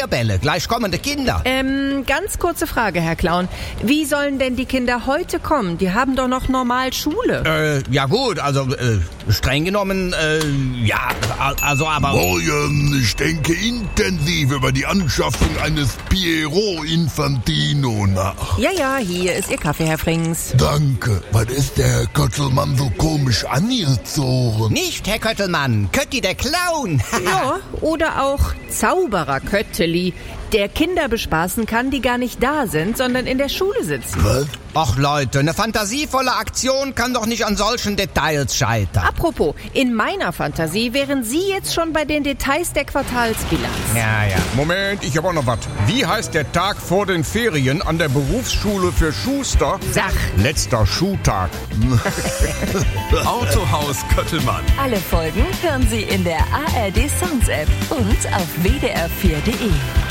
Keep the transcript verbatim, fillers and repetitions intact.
Feuerbälle, gleich kommen die Kinder. Ähm, ganz kurze Frage, Herr Clown. Wie sollen denn die Kinder heute kommen? Die haben doch noch normal Schule. Äh, ja gut, also äh, streng genommen, äh, ja, also aber... Morgen, ich denke intensiv über die Anschaffung eines Piero Infantino nach. Ja, ja, hier ist Ihr Kaffee, Herr Frings. Danke. Was ist der Herr Köttelmann so komisch angezogen? Nicht, Herr Köttelmann, Kötti der Clown. Ja, oder auch Zauberer Kötteli, der Kinder bespaßen kann, die gar nicht da sind, sondern in der Schule sitzen. Was? Ach Leute, eine fantasievolle Aktion kann doch nicht an solchen Details scheitern. Apropos, in meiner Fantasie wären Sie jetzt schon bei den Details der Quartalsbilanz. Ja, ja. Moment, ich habe auch noch was. Wie heißt der Tag vor den Ferien an der Berufsschule für Schuster? Sach. Letzter Schuhtag. Autohaus Köttelmann. Alle Folgen hören Sie in der A R D Sounds App und auf w d r vier punkt d e.